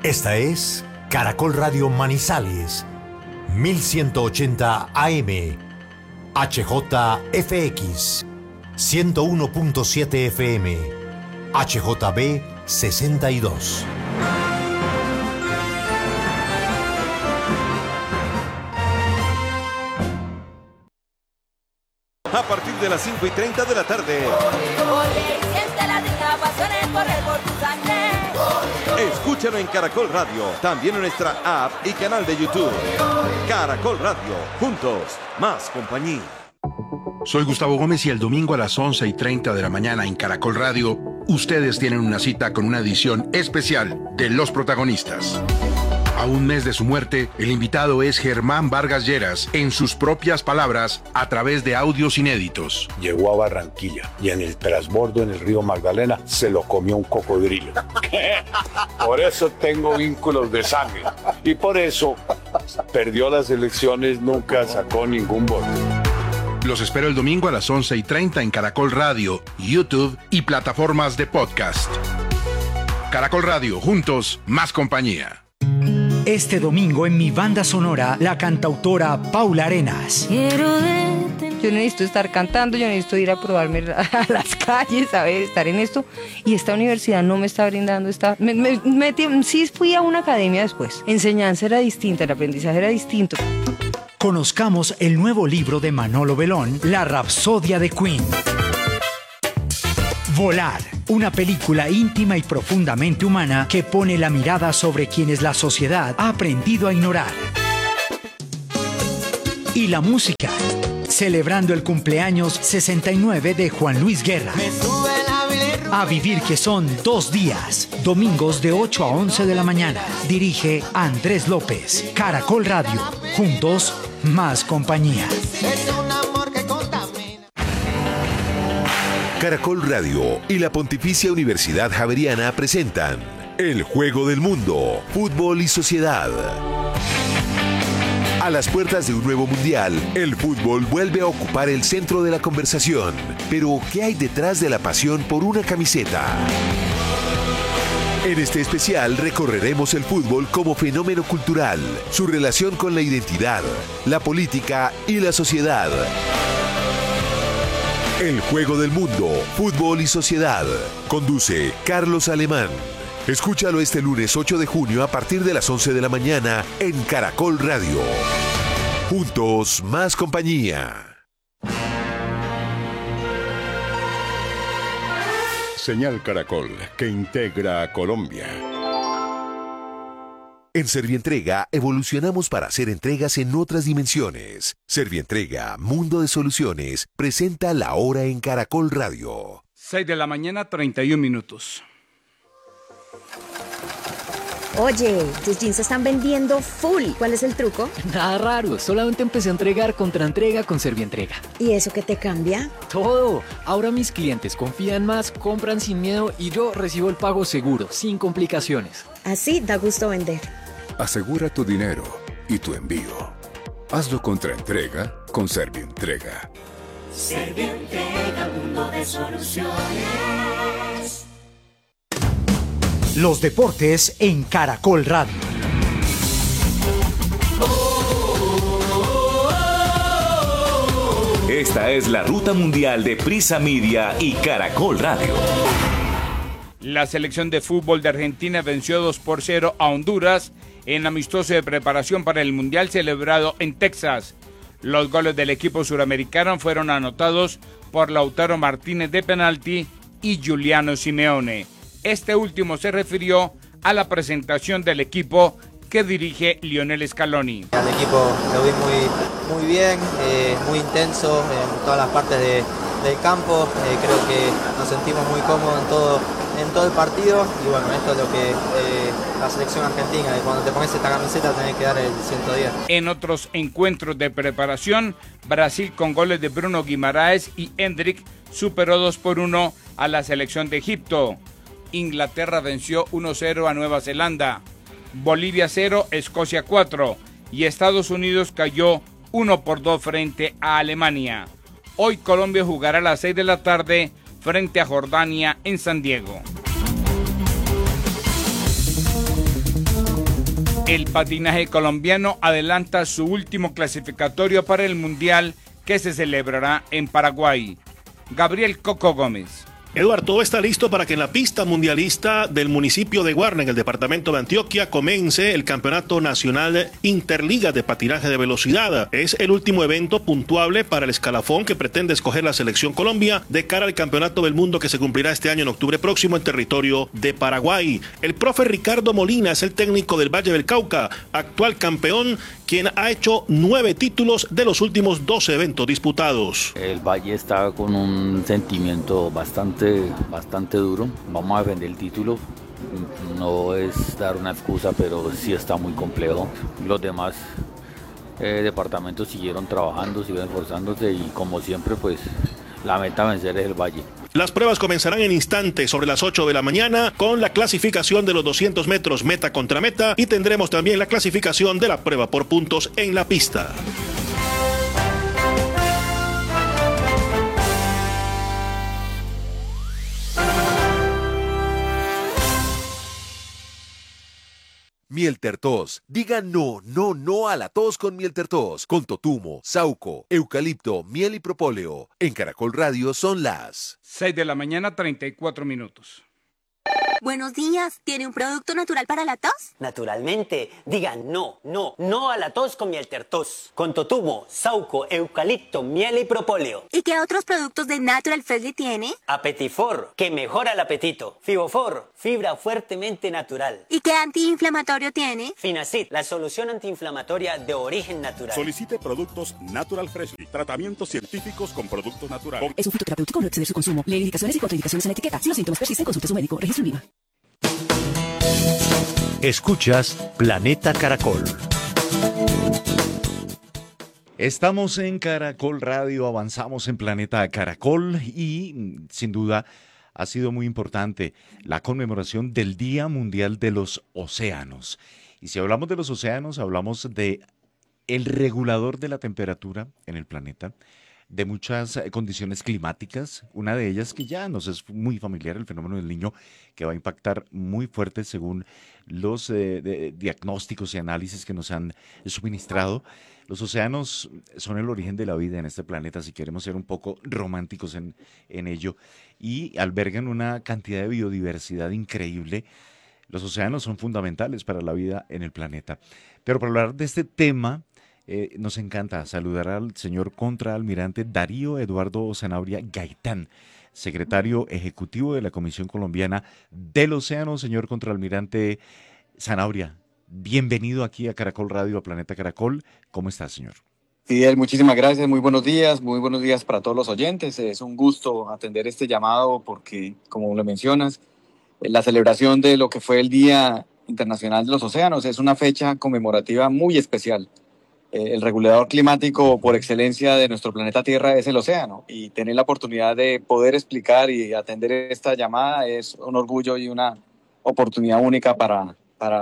Esta es Caracol Radio Manizales, 1180 AM, HJFX, 101.7 FM, HJB 62. A partir de las 5:30 de la tarde. Escúchalo en Caracol Radio, también en nuestra app y canal de YouTube. Caracol Radio, juntos, más compañía. Soy Gustavo Gómez y el domingo a las 11:30 de la mañana en Caracol Radio, ustedes tienen una cita con una edición especial de Los Protagonistas. A un mes de su muerte, el invitado es Germán Vargas Lleras, en sus propias palabras, a través de audios inéditos. Llegó a Barranquilla y en el transbordo en el río Magdalena se lo comió un cocodrilo. Por eso tengo vínculos de sangre y por eso perdió las elecciones, nunca sacó ningún voto. Los espero el domingo a las 11:30 en Caracol Radio, YouTube y plataformas de podcast. Caracol Radio, juntos, más compañía. Este domingo en mi banda sonora, la cantautora Paula Arenas. Yo necesito estar cantando, yo necesito ir a probarme a las calles, a ver, estar en esto. Y esta universidad no me está brindando esta... sí fui a una academia después. Enseñanza era distinta, el aprendizaje era distinto. Conozcamos el nuevo libro de Manolo Belón, La Rapsodia de Queen. Volar, una película íntima y profundamente humana que pone la mirada sobre quienes la sociedad ha aprendido a ignorar. Y la música, celebrando el cumpleaños 69 de Juan Luis Guerra. A vivir, que son 2 días, domingos de 8 a 11 de la mañana. Dirige Andrés López. Caracol Radio, juntos, más compañía. Caracol Radio y la Pontificia Universidad Javeriana presentan El Juego del Mundo, Fútbol y Sociedad. A las puertas de un nuevo mundial, el fútbol vuelve a ocupar el centro de la conversación. Pero, ¿qué hay detrás de la pasión por una camiseta? En este especial recorreremos el fútbol como fenómeno cultural, su relación con la identidad, la política y la sociedad. El Juego del Mundo, Fútbol y Sociedad. Conduce Carlos Alemán. Escúchalo este lunes 8 de junio a partir de las 11 de la mañana en Caracol Radio. Juntos, más compañía. Señal Caracol, que integra a Colombia. En Servientrega evolucionamos para hacer entregas en otras dimensiones. Servientrega, Mundo de Soluciones, presenta La Hora en Caracol Radio. 6 de la mañana, 31 minutos. Oye, tus jeans se están vendiendo full. ¿Cuál es el truco? Nada raro, solamente empecé a entregar contraentrega con Servientrega. ¿Y eso qué te cambia? Todo. Ahora mis clientes confían más, compran sin miedo y yo recibo el pago seguro, sin complicaciones. Así da gusto vender. Asegura tu dinero y tu envío. Hazlo contraentrega con Servientrega. Servientrega, Mundo de Soluciones. Los deportes en Caracol Radio. Esta es la ruta mundial de Prisa Media y Caracol Radio. La selección de fútbol de Argentina venció 2-0 a Honduras en amistoso de preparación para el Mundial celebrado en Texas. Los goles del equipo suramericano fueron anotados por Lautaro Martínez de penalti y Giuliano Simeone. Este último se refirió a la presentación del equipo que dirige Lionel Scaloni. Al equipo lo vi muy bien, muy intenso en todas las partes del campo. Creo que nos sentimos muy cómodos en todo el partido y bueno, esto es lo que la selección argentina, y cuando te pones esta camiseta tenés que dar el 110. En otros encuentros de preparación, Brasil con goles de Bruno Guimaraes y Hendrik superó 2-1 a la selección de Egipto. Inglaterra venció 1-0 a Nueva Zelanda, Bolivia 0, Escocia 4 y Estados Unidos cayó 1-2 frente a Alemania. Hoy Colombia jugará a las 6 de la tarde frente a Jordania en San Diego. El patinaje colombiano adelanta su último clasificatorio para el Mundial que se celebrará en Paraguay. Gabriel Coco Gómez. Eduardo, todo está listo para que en la pista mundialista del municipio de Guarne, en el departamento de Antioquia, comience el Campeonato Nacional Interliga de Patinaje de Velocidad. Es el último evento puntuable para el escalafón que pretende escoger la selección Colombia de cara al Campeonato del Mundo que se cumplirá este año en octubre próximo en territorio de Paraguay. El profe Ricardo Molina es el técnico del Valle del Cauca, actual campeón, quien ha hecho 9 títulos de los últimos 12 eventos disputados. El Valle está con un sentimiento bastante duro. Vamos a defender el título. No es dar una excusa, pero sí está muy complejo. Los demás departamentos siguieron trabajando, siguieron esforzándose y como siempre, pues la meta a vencer es el Valle. Las pruebas comenzarán en instantes sobre las 8 de la mañana con la clasificación de los 200 metros meta contra meta y tendremos también la clasificación de la prueba por puntos en la pista. Mieltertos. Diga no, no, no a la tos con Mieltertos. Con totumo, sauco, eucalipto, miel y propóleo. En Caracol Radio son las 6 de la mañana, 34 minutos. Buenos días, ¿tiene un producto natural para la tos? Naturalmente, digan no, no, no a la tos con Mieltertos. Con totumo, sauco, eucalipto, miel y propóleo. ¿Y qué otros productos de Natural Freshly tiene? Apetifor, que mejora el apetito. Fibofor, fibra fuertemente natural. ¿Y qué antiinflamatorio tiene? Finacid, la solución antiinflamatoria de origen natural. Solicite productos Natural Freshly. Tratamientos científicos con productos naturales. Es un fitoterapéutico, no exceder su consumo. Lee indicaciones y contraindicaciones en etiqueta. Si los síntomas persisten, consulte a su médico. Registro INVIMA. Escuchas Planeta Caracol. Estamos en Caracol Radio, avanzamos en Planeta Caracol y sin duda ha sido muy importante la conmemoración del Día Mundial de los Océanos. Y si hablamos de los océanos, hablamos de el regulador de la temperatura en el planeta, de muchas condiciones climáticas, una de ellas que ya nos es muy familiar, el fenómeno del Niño, que va a impactar muy fuerte según los diagnósticos y análisis que nos han suministrado. Los océanos son el origen de la vida en este planeta, si queremos ser un poco románticos en ello, y albergan una cantidad de biodiversidad increíble. Los océanos son fundamentales para la vida en el planeta. Pero para hablar de este tema, nos encanta saludar al señor contraalmirante Darío Eduardo Zanabria Gaitán, secretario ejecutivo de la Comisión Colombiana del Océano. Señor contraalmirante Zanabria, bienvenido aquí a Caracol Radio, a Planeta Caracol. ¿Cómo está, señor? Fidel, muchísimas gracias, muy buenos días para todos los oyentes. Es un gusto atender este llamado porque, como lo mencionas, la celebración de lo que fue el Día Internacional de los Océanos es una fecha conmemorativa muy especial. El regulador climático por excelencia de nuestro planeta Tierra es el océano, y tener la oportunidad de poder explicar y atender esta llamada es un orgullo y una oportunidad única para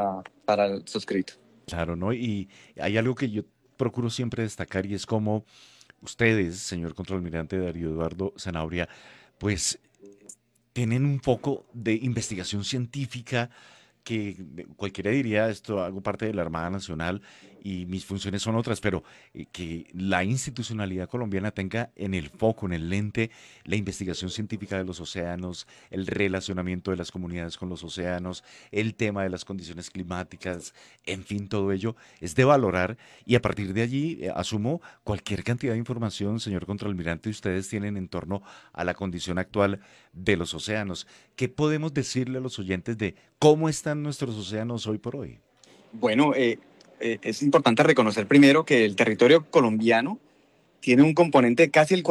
el suscrito. Claro, ¿no? Y hay algo que yo procuro siempre destacar y es como ustedes, señor contraalmirante Darío Eduardo Zanabria, pues tienen un poco de investigación científica que cualquiera diría, esto hago parte de la Armada Nacional y mis funciones son otras, pero que la institucionalidad colombiana tenga en el foco, en el lente, la investigación científica de los océanos, el relacionamiento de las comunidades con los océanos, el tema de las condiciones climáticas, en fin, todo ello es de valorar, y a partir de allí asumo cualquier cantidad de información, señor contraalmirante, ustedes tienen en torno a la condición actual de los océanos. ¿Qué podemos decirle a los oyentes de cómo están nuestros océanos hoy por hoy? Bueno, es importante reconocer primero que el territorio colombiano tiene un componente de casi el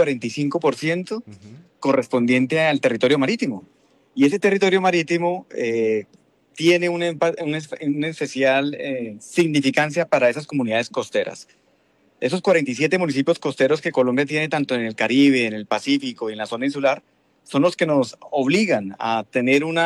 45% correspondiente al territorio marítimo. Y ese territorio marítimo tiene una especial significancia para esas comunidades costeras. Esos 47 municipios costeros que Colombia tiene tanto en el Caribe, en el Pacífico y en la zona insular son los que nos obligan a tener un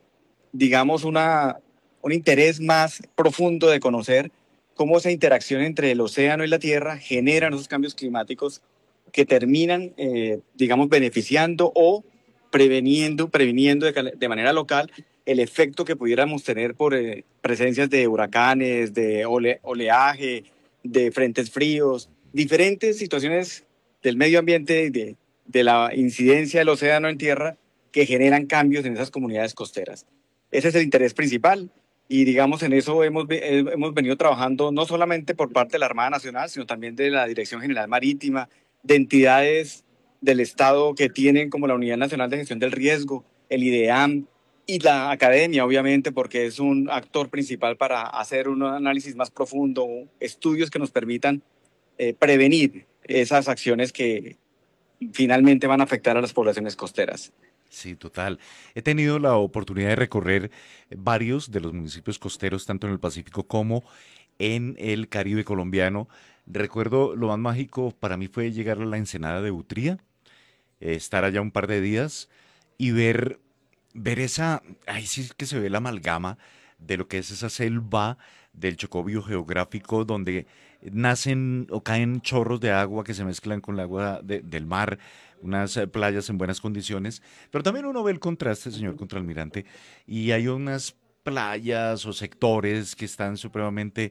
interés más profundo de conocer cómo esa interacción entre el océano y la tierra generan esos cambios climáticos que terminan, beneficiando o previniendo de manera local el efecto que pudiéramos tener por presencias de huracanes, de oleaje, de frentes fríos, diferentes situaciones del medio ambiente, de la incidencia del océano en tierra que generan cambios en esas comunidades costeras. Ese es el interés principal y digamos en eso hemos venido trabajando no solamente por parte de la Armada Nacional, sino también de la Dirección General Marítima, de entidades del Estado que tienen como la Unidad Nacional de Gestión del Riesgo, el IDEAM y la academia, obviamente, porque es un actor principal para hacer un análisis más profundo, estudios que nos permitan prevenir esas acciones que finalmente van a afectar a las poblaciones costeras. Sí, total. He tenido la oportunidad de recorrer varios de los municipios costeros, tanto en el Pacífico como en el Caribe colombiano. Recuerdo lo más mágico para mí fue llegar a la Ensenada de Utría, estar allá un par de días y ver esa, ahí sí que se ve la amalgama de lo que es esa selva del Chocó biogeográfico donde nacen o caen chorros de agua que se mezclan con el agua del mar, unas playas en buenas condiciones, pero también uno ve el contraste, señor contralmirante, y hay unas playas o sectores que están supremamente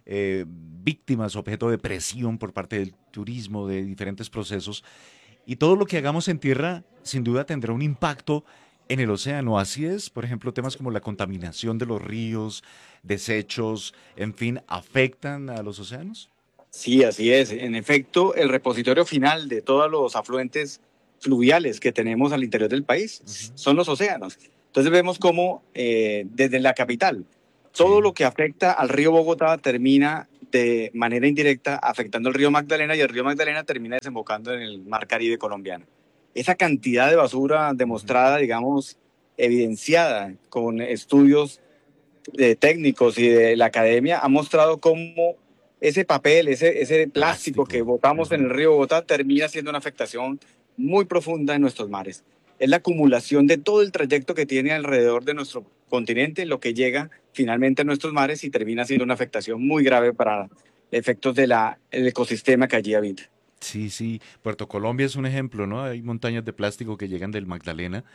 víctimas, objeto de presión por parte del turismo, de diferentes procesos, y todo lo que hagamos en tierra sin duda tendrá un impacto en el océano. Así es, por ejemplo, temas como la contaminación de los ríos, desechos, en fin, ¿afectan a los océanos? Sí, así es. En efecto, el repositorio final de todos los afluentes fluviales que tenemos al interior del país son los océanos. Entonces vemos cómo desde la capital, todo lo que afecta al río Bogotá termina de manera indirecta afectando al río Magdalena y el río Magdalena termina desembocando en el mar Caribe colombiano. Esa cantidad de basura demostrada, digamos, evidenciada con estudios técnicos y de la academia, ha mostrado cómo ese papel, ese plástico que botamos en el río Bogotá termina siendo una afectación muy profunda en nuestros mares. Es la acumulación de todo el trayecto que tiene alrededor de nuestro continente, lo que llega finalmente a nuestros mares y termina siendo una afectación muy grave para efectos del ecosistema que allí habita. Sí, sí. Puerto Colombia es un ejemplo, ¿no? Hay montañas de plástico que llegan del Magdalena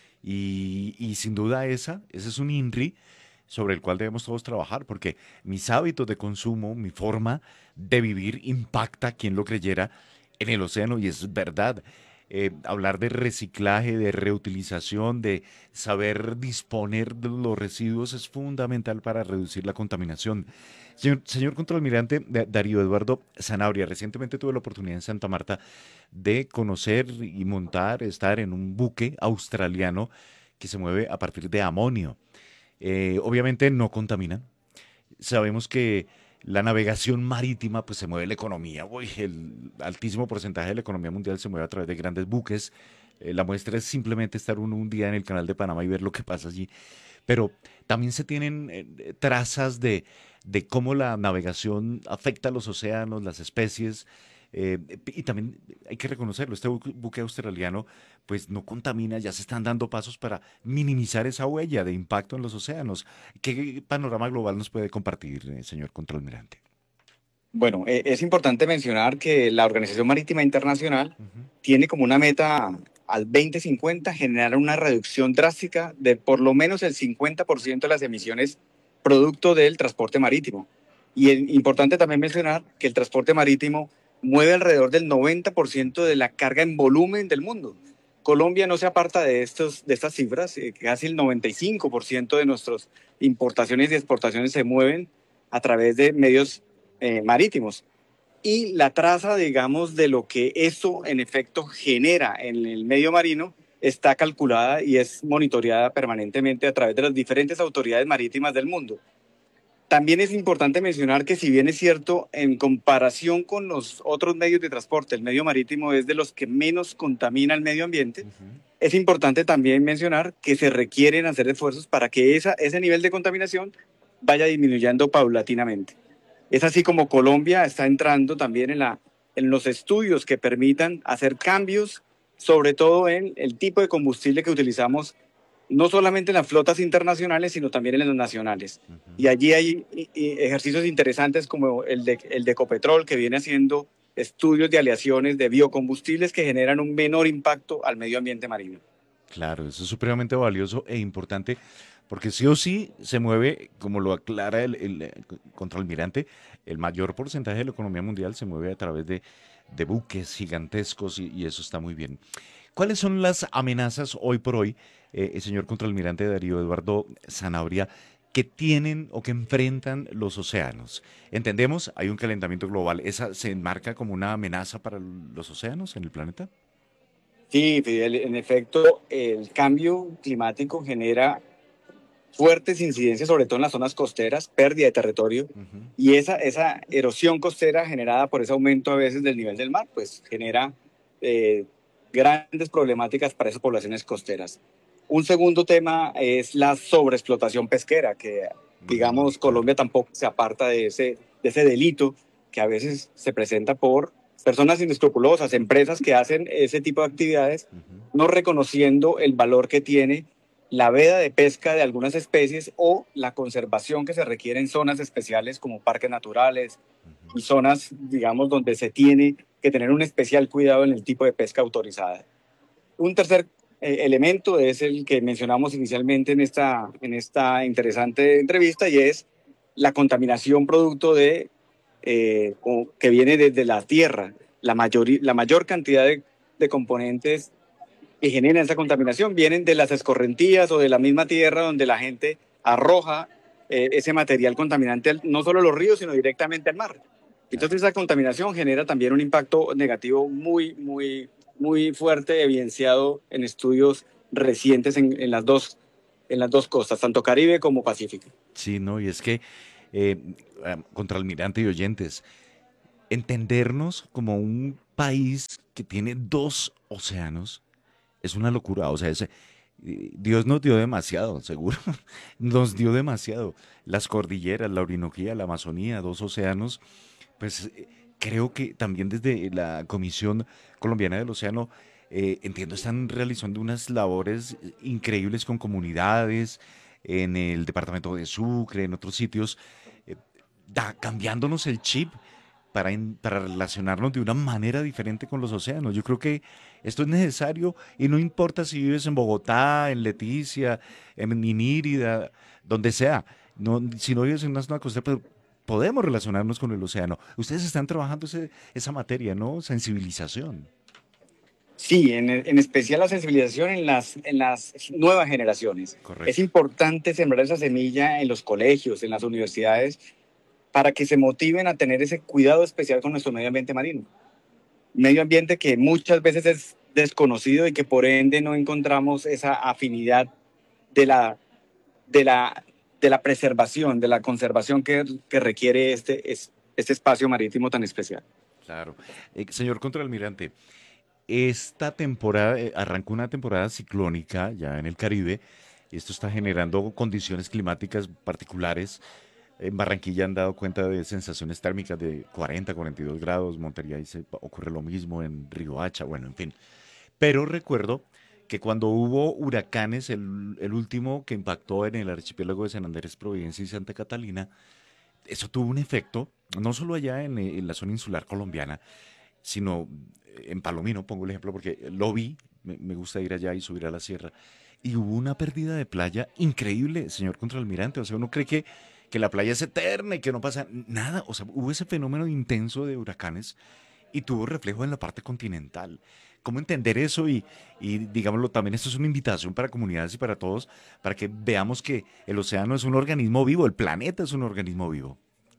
y sin duda ese es un INRI sobre el cual debemos todos trabajar, porque mis hábitos de consumo, mi forma de vivir impacta, quien lo creyera, en el océano, y es verdad. Hablar de reciclaje, de reutilización, de saber disponer de los residuos es fundamental para reducir la contaminación. Señor contralmirante Darío Eduardo Sanabria, recientemente tuve la oportunidad en Santa Marta de conocer y estar en un buque australiano que se mueve a partir de amonio. Obviamente no contamina. Sabemos que la navegación marítima pues se mueve la economía. El altísimo porcentaje de la economía mundial se mueve a través de grandes buques. La muestra es simplemente estar un día en el Canal de Panamá y ver lo que pasa allí. Pero también se tienen trazas de cómo la navegación afecta a los océanos, las especies. Y también hay que reconocerlo, este buque australiano pues no contamina, ya se están dando pasos para minimizar esa huella de impacto en los océanos. ¿Qué panorama global nos puede compartir, señor contralmirante? Bueno, es importante mencionar que la Organización Marítima Internacional tiene como una meta al 2050 generar una reducción drástica de por lo menos el 50% de las emisiones producto del transporte marítimo. Y es importante también mencionar que el transporte marítimo mueve alrededor del 90% de la carga en volumen del mundo. Colombia no se aparta de estas cifras, casi el 95% de nuestras importaciones y exportaciones se mueven a través de medios marítimos. Y la traza, digamos, de lo que eso en efecto genera en el medio marino está calculada y es monitoreada permanentemente a través de las diferentes autoridades marítimas del mundo. También es importante mencionar que si bien es cierto, en comparación con los otros medios de transporte, el medio marítimo es de los que menos contamina el medio ambiente, es importante también mencionar que se requieren hacer esfuerzos para que ese nivel de contaminación vaya disminuyendo paulatinamente. Es así como Colombia está entrando también en los estudios que permitan hacer cambios, sobre todo en el tipo de combustible que utilizamos, no solamente en las flotas internacionales, sino también en las nacionales. Y allí hay ejercicios interesantes como el de Ecopetrol, que viene haciendo estudios de aleaciones de biocombustibles que generan un menor impacto al medio ambiente marino. Claro, eso es supremamente valioso e importante porque sí o sí se mueve, como lo aclara el contraalmirante, el mayor porcentaje de la economía mundial se mueve a través de buques gigantescos y eso está muy bien. ¿Cuáles son las amenazas hoy por hoy, señor contraalmirante Darío Eduardo Zanabria, que tienen o que enfrentan los océanos? Entendemos, hay un calentamiento global. ¿Esa se enmarca como una amenaza para los océanos en el planeta? Sí, Fidel, en efecto, el cambio climático genera fuertes incidencias, sobre todo en las zonas costeras, pérdida de territorio, y esa erosión costera generada por ese aumento a veces del nivel del mar, pues genera grandes problemáticas para esas poblaciones costeras. Un segundo tema es la sobreexplotación pesquera, que digamos Colombia tampoco se aparta de ese delito que a veces se presenta por personas inescrupulosas, empresas que hacen ese tipo de actividades, no reconociendo el valor que tiene la veda de pesca de algunas especies o la conservación que se requiere en zonas especiales como parques naturales y zonas, digamos, donde se tiene que tener un especial cuidado en el tipo de pesca autorizada. Un tercer elemento es el que mencionamos inicialmente en esta interesante entrevista, y es la contaminación producto de que viene desde la tierra. La mayor cantidad de componentes que generan esa contaminación vienen de las escorrentías o de la misma tierra donde la gente arroja ese material contaminante no solo a los ríos, sino directamente al mar. Entonces esa contaminación genera también un impacto negativo muy fuerte, evidenciado en estudios recientes en las dos costas, tanto Caribe como Pacífico. Sí, no, y es que, contraalmirante y oyentes, entendernos como un país que tiene 2 océanos es una locura. O sea, Dios nos dio demasiado, seguro. Nos dio demasiado. Las cordilleras, la Orinoquía, la Amazonía, 2 océanos. Pues creo que también desde la Comisión Colombiana del Océano, entiendo, están realizando unas labores increíbles con comunidades en el departamento de Sucre, en otros sitios, cambiándonos el chip para relacionarnos de una manera diferente con los océanos. Yo creo que esto es necesario y no importa si vives en Bogotá, en Leticia, en Inírida, donde sea. No, si no vives en una zona costera, pero podemos relacionarnos con el océano. Ustedes están trabajando esa materia, ¿no? Sensibilización. Sí, en especial la sensibilización en las nuevas generaciones. Correcto. Es importante sembrar esa semilla en los colegios, en las universidades, para que se motiven a tener ese cuidado especial con nuestro medio ambiente marino. Medio ambiente que muchas veces es desconocido y que por ende no encontramos esa afinidad de la preservación, de la conservación que requiere este espacio marítimo tan especial. Claro. Señor contraalmirante, esta temporada, arrancó una temporada ciclónica ya en el Caribe, y esto está generando condiciones climáticas particulares. En Barranquilla han dado cuenta de sensaciones térmicas de 40, 42 grados, Montería ocurre lo mismo, en Riohacha, bueno, en fin. Pero recuerdo que cuando hubo huracanes, el último que impactó en el archipiélago de San Andrés, Providencia y Santa Catalina, eso tuvo un efecto, no solo allá en la zona insular colombiana, sino en Palomino, pongo el ejemplo porque lo vi, me gusta ir allá y subir a la sierra, y hubo una pérdida de playa increíble, señor contraalmirante. O sea, uno cree que la playa es eterna y que no pasa nada. O sea, hubo ese fenómeno intenso de huracanes y tuvo reflejo en la parte continental. ¿Cómo entender eso? Y digámoslo, también esto es una invitación para comunidades y para todos, para que veamos que el océano es un organismo vivo, el planeta es un organismo vivo.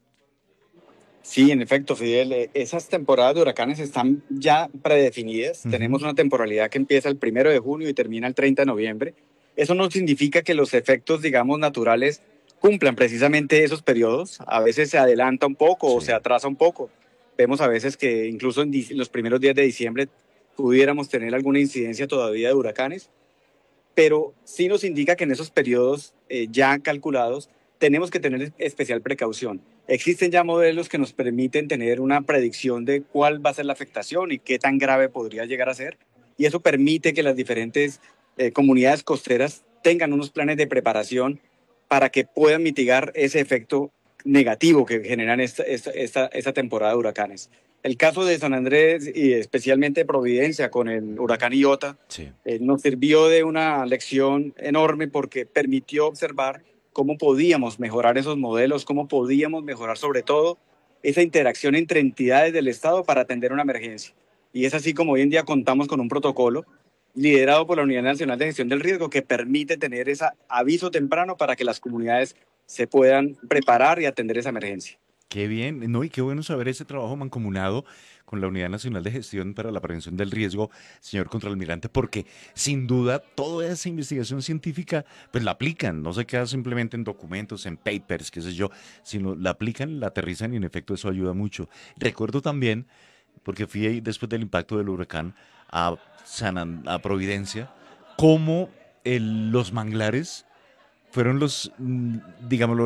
Sí, en efecto, Fidel, esas temporadas de huracanes están ya predefinidas. Tenemos una temporalidad que empieza el 1 de junio y termina el 30 de noviembre. Eso no significa que los efectos, digamos, naturales cumplan precisamente esos periodos. A veces se adelanta un poco o se atrasa un poco. Vemos a veces que incluso en los primeros días de diciembre pudiéramos tener alguna incidencia todavía de huracanes, pero sí nos indica que en esos periodos ya calculados tenemos que tener especial precaución. Existen ya modelos que nos permiten tener una predicción de cuál va a ser la afectación y qué tan grave podría llegar a ser, y eso permite que las diferentes comunidades costeras tengan unos planes de preparación para que puedan mitigar ese efecto negativo que generan esta temporada de huracanes. el caso de San Andrés y especialmente Providencia con el huracán Iota nos sirvió de una lección enorme porque permitió observar cómo podíamos mejorar esos modelos, cómo podíamos mejorar sobre todo esa interacción entre entidades del Estado para atender una emergencia. Y es así como hoy en día contamos con un protocolo liderado por la Unidad Nacional de Gestión del Riesgo que permite tener ese aviso temprano para que las comunidades se puedan preparar y atender esa emergencia. Qué bien, no, y qué bueno saber ese trabajo mancomunado con la Unidad Nacional de Gestión para la Prevención del Riesgo, señor Contralmirante, porque sin duda toda esa investigación científica, pues la aplican, no se queda simplemente en documentos, en papers, qué sé yo, sino la aplican, la aterrizan y en efecto eso ayuda mucho. Recuerdo también, porque fui ahí después del impacto del huracán a Providencia, cómo los manglares fueron digámoslo,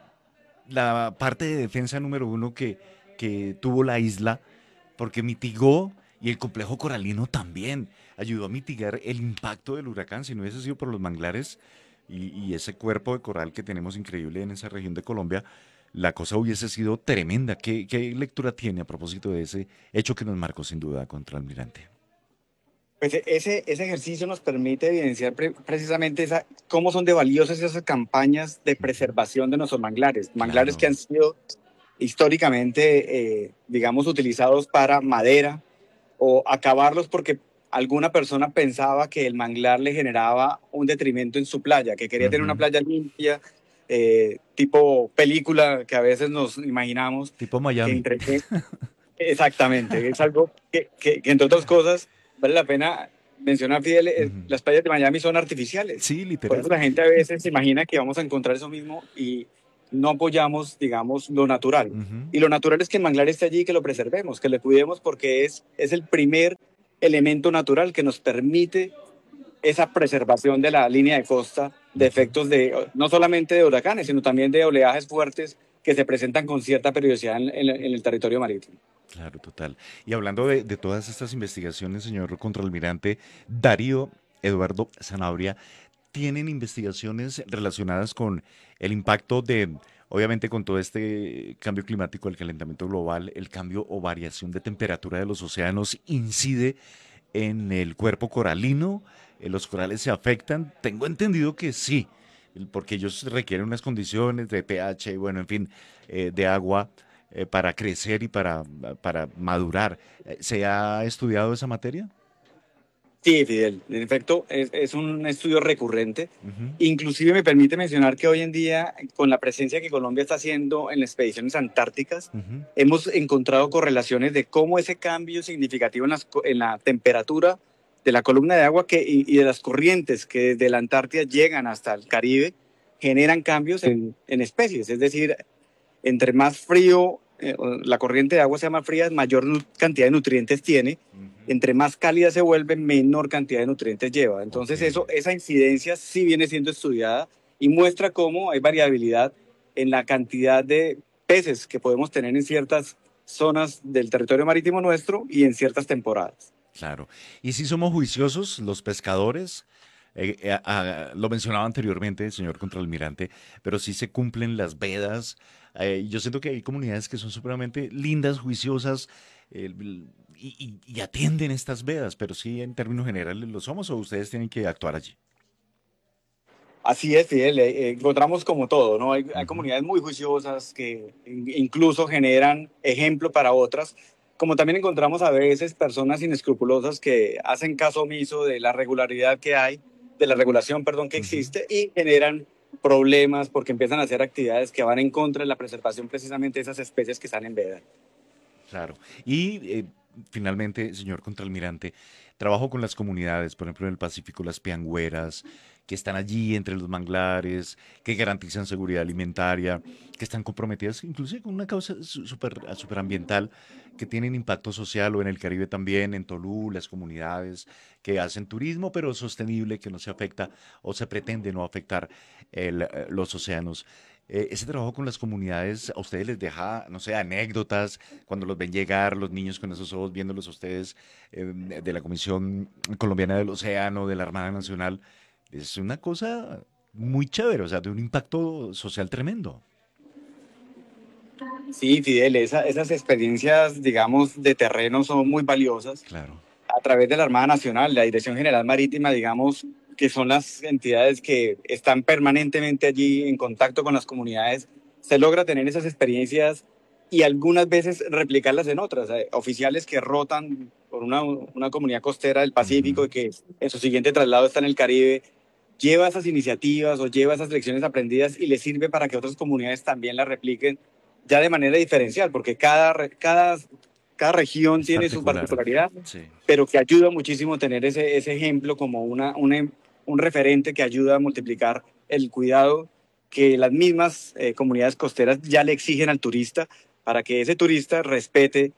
la parte de defensa número uno que tuvo la isla, porque mitigó, y el complejo coralino también ayudó a mitigar el impacto del huracán. Si no hubiese sido por los manglares y ese cuerpo de coral que tenemos increíble en esa región de Colombia, la cosa hubiese sido tremenda. ¿Qué lectura tiene a propósito de ese hecho que nos marcó sin duda, Contralmirante? Pues ese ejercicio nos permite evidenciar precisamente cómo son de valiosas esas campañas de preservación de nuestros manglares. Manglares que han sido históricamente, digamos, utilizados para madera o acabarlos porque alguna persona pensaba que el manglar le generaba un detrimento en su playa, que quería tener una playa limpia, tipo película que a veces nos imaginamos. Tipo Miami. Exactamente, es algo que entre otras cosas vale la pena mencionar, Fidel, las playas de Miami son artificiales. Sí, literal. Por eso la gente a veces se imagina que vamos a encontrar eso mismo y no apoyamos, digamos, lo natural. Y lo natural es que el manglar esté allí y que lo preservemos, que lo cuidemos porque es el primer elemento natural que nos permite esa preservación de la línea de costa de efectos no solamente de huracanes, sino también de oleajes fuertes que se presentan con cierta periodicidad en el territorio marítimo. Claro, total. Y hablando de todas estas investigaciones, señor Contralmirante, Darío Eduardo Zanabria, ¿tienen investigaciones relacionadas con el impacto obviamente con todo este cambio climático, el calentamiento global, el cambio o variación de temperatura de los océanos incide en el cuerpo coralino? ¿Los corales se afectan? Tengo entendido que sí, porque ellos requieren unas condiciones de pH, bueno, en fin, de agua, para crecer y para madurar. ¿Se ha estudiado esa materia? Sí, Fidel. En efecto, es un estudio recurrente. Inclusive me permite mencionar que hoy en día, con la presencia que Colombia está haciendo en las expediciones antárticas, hemos encontrado correlaciones de cómo ese cambio significativo en la temperatura de la columna de agua y de las corrientes que desde la Antártida llegan hasta el Caribe generan cambios en especies. Es decir, entre más frío la corriente de agua sea más fría, mayor cantidad de nutrientes tiene. Entre más cálida se vuelve, menor cantidad de nutrientes lleva. Entonces esa incidencia sí viene siendo estudiada y muestra cómo hay variabilidad en la cantidad de peces que podemos tener en ciertas zonas del territorio marítimo nuestro y en ciertas temporadas. Claro. Y si somos juiciosos, los pescadores, lo mencionaba anteriormente el señor Contralmirante, pero sí se cumplen las vedas. Yo siento que hay comunidades que son supremamente lindas, juiciosas, y atienden estas vedas, pero sí en términos generales lo somos, o ustedes tienen que actuar allí. Así es, Fidel. Encontramos como todo, ¿no? Hay comunidades muy juiciosas que incluso generan ejemplo para otras, como también encontramos a veces personas inescrupulosas que hacen caso omiso de la regularidad que hay, de la regulación, perdón, que existe, y generan problemas porque empiezan a hacer actividades que van en contra de la preservación precisamente de esas especies que están en veda. Claro. Y finalmente, señor Contralmirante, trabajo con las comunidades, por ejemplo en el Pacífico, las piangüeras, que están allí entre los manglares, que garantizan seguridad alimentaria, que están comprometidas inclusive con una causa superambiental, que tienen impacto social, o en el Caribe también, en Tolú, las comunidades que hacen turismo, pero sostenible, que no se afecta o se pretende no afectar los océanos. Ese trabajo con las comunidades, ¿a ustedes les deja, no sé, anécdotas cuando los ven llegar, los niños con esos ojos viéndolos a ustedes, de la Comisión Colombiana del Océano, de la Armada Nacional? Es una cosa muy chévere, o sea, de un impacto social tremendo. Sí, Fidel, esas experiencias, digamos, de terreno son muy valiosas. Claro. A través de la Armada Nacional, la Dirección General Marítima, digamos, que son las entidades que están permanentemente allí en contacto con las comunidades, se logra tener esas experiencias y algunas veces replicarlas en otras. Oficiales que rotan por una comunidad costera del Pacífico y que en su siguiente traslado está en el Caribe, lleva esas iniciativas o lleva esas lecciones aprendidas y les sirve para que otras comunidades también las repliquen ya de manera diferencial, porque cada región tiene su particularidad, sí, pero que ayuda muchísimo tener ese ejemplo como un referente que ayuda a multiplicar el cuidado que las mismas comunidades costeras ya le exigen al turista para que ese turista respete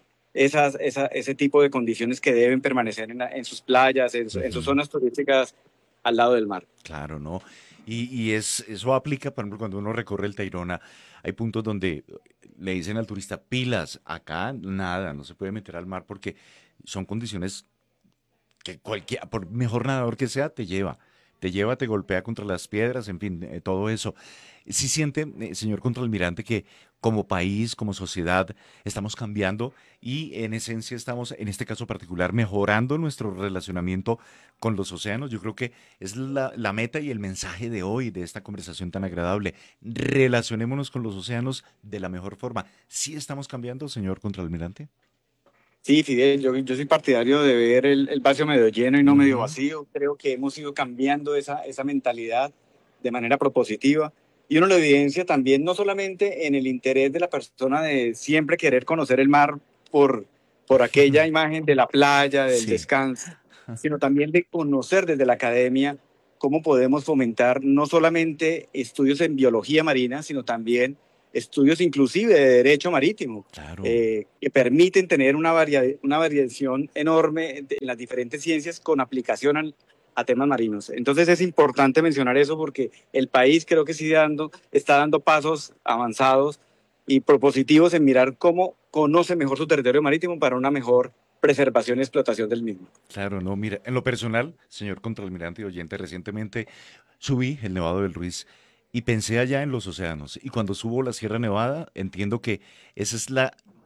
ese tipo de condiciones que deben permanecer en sus playas, en sus zonas turísticas al lado del mar. Claro, ¿no? Y eso aplica, por ejemplo, cuando uno recorre el Tayrona, hay puntos donde le dicen al turista, pilas, acá nada, no se puede meter al mar porque son condiciones que por mejor nadador que sea, te golpea contra las piedras, en fin, todo eso. ¿Sí siente, señor contraalmirante, que como país, como sociedad, estamos cambiando y en esencia estamos, en este caso particular, mejorando nuestro relacionamiento con los océanos? Yo creo que es la meta y el mensaje de hoy, de esta conversación tan agradable. Relacionémonos con los océanos de la mejor forma. ¿Sí estamos cambiando, señor contraalmirante? Sí, Fidel, yo soy partidario de ver el vaso medio lleno y no medio vacío. Creo que hemos ido cambiando esa mentalidad de manera propositiva. Y uno lo evidencia también no solamente en el interés de la persona de siempre querer conocer el mar por aquella imagen de la playa, del descanso, sino también de conocer desde la academia cómo podemos fomentar no solamente estudios en biología marina, sino también estudios inclusive de derecho marítimo, que permiten tener una variación enorme en las diferentes ciencias con aplicación a temas marinos. Entonces es importante mencionar eso porque el país creo que sí está dando pasos avanzados y propositivos en mirar cómo conoce mejor su territorio marítimo para una mejor preservación y explotación del mismo. Claro, no, mira, en lo personal, señor contraalmirante y oyente, recientemente subí el Nevado del Ruiz y pensé allá en los océanos. Y cuando subo la Sierra Nevada, entiendo que esa es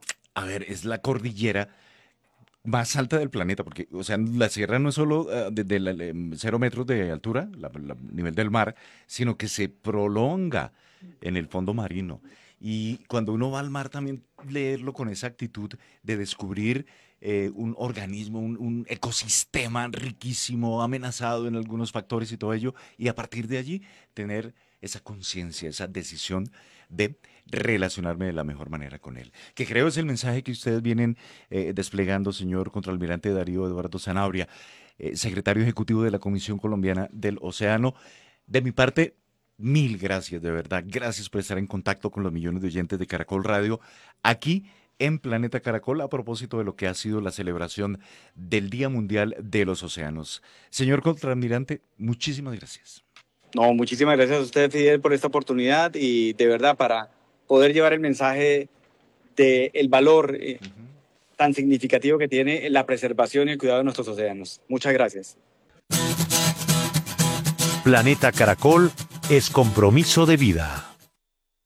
es la cordillera más alta del planeta, porque, o sea, la sierra no es solo desde 0 metros de altura, nivel del mar, sino que se prolonga en el fondo marino. Y cuando uno va al mar también leerlo con esa actitud de descubrir un organismo, un ecosistema riquísimo, amenazado en algunos factores y todo ello, y a partir de allí tener esa conciencia, esa decisión de relacionarme de la mejor manera con él. Que creo es el mensaje que ustedes vienen desplegando, señor contraalmirante Darío Eduardo Sanabria, secretario ejecutivo de la Comisión Colombiana del Océano. De mi parte, mil gracias, de verdad. Gracias por estar en contacto con los millones de oyentes de Caracol Radio, aquí en Planeta Caracol, a propósito de lo que ha sido la celebración del Día Mundial de los Océanos. Señor contraalmirante, muchísimas gracias. No, muchísimas gracias a usted, Fidel, por esta oportunidad y de verdad para poder llevar el mensaje del valor tan significativo que tiene la preservación y el cuidado de nuestros océanos. Muchas gracias. Planeta Caracol es compromiso de vida.